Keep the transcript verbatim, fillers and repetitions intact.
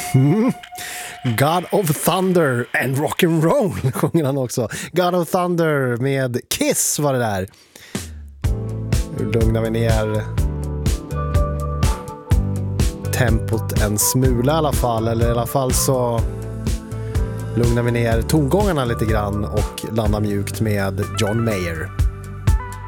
Mm. God of Thunder and Rock'n'Roll sjunger han också. God of Thunder med Kiss var det där. Nu lugnar vi ner tempot en smula i alla fall. Eller i alla fall så lugnar vi ner tongångarna lite grann och landar mjukt med John Mayer.